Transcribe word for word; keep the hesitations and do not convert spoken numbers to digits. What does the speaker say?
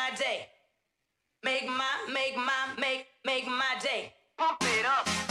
my day. Make my, make my, make, make my day. Pump it up.